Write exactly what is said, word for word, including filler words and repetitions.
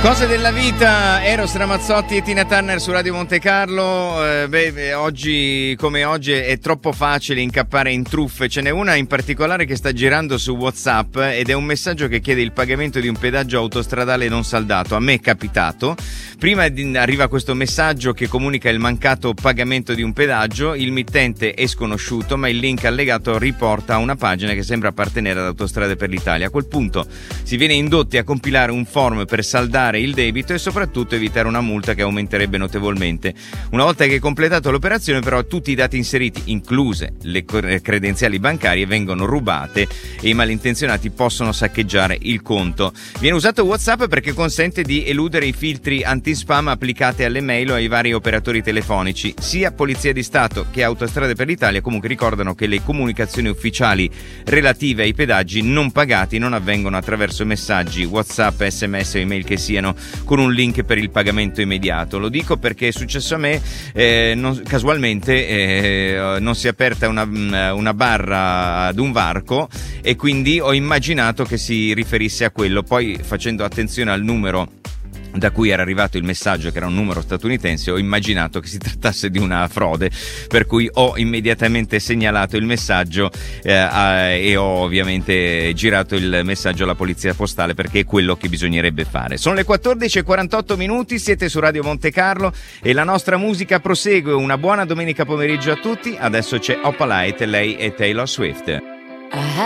Cose della vita, Eros Ramazzotti e Tina Turner su Radio Monte Carlo. Eh, beh, oggi come oggi è troppo facile incappare in truffe. Ce n'è una in particolare che sta girando su WhatsApp ed è un messaggio che chiede il pagamento di un pedaggio autostradale non saldato. A me è capitato. Prima arriva questo messaggio che comunica il mancato pagamento di un pedaggio. Il mittente è sconosciuto, ma il link allegato riporta a una pagina che sembra appartenere ad Autostrade per l'Italia. A quel punto si viene indotti a compilare un form per saldare il debito e soprattutto evitare una multa che aumenterebbe notevolmente. Una volta che è completato l'operazione, però, tutti i dati inseriti, incluse le credenziali bancarie, vengono rubate e i malintenzionati possono saccheggiare il conto. Viene usato WhatsApp perché consente di eludere i filtri anti-spam applicati alle mail o ai vari operatori telefonici. Sia Polizia di Stato che Autostrade per l'Italia comunque ricordano che le comunicazioni ufficiali relative ai pedaggi non pagati non avvengono attraverso messaggi WhatsApp, sms o email che siano con un link per il pagamento immediato. Lo dico perché è successo a me, eh, non, casualmente eh, non si è aperta una, una barra ad un varco e quindi ho immaginato che si riferisse a quello. Poi, facendo attenzione al numero da cui era arrivato il messaggio, che era un numero statunitense, ho immaginato che si trattasse di una frode, per cui ho immediatamente segnalato il messaggio eh, a, e ho ovviamente girato il messaggio alla polizia postale, perché è quello che bisognerebbe fare. Sono le quattordici e quarantotto minuti, siete su Radio Monte Carlo e la nostra musica prosegue. Una buona domenica pomeriggio a tutti. Adesso c'è Opalite, lei è Taylor Swift.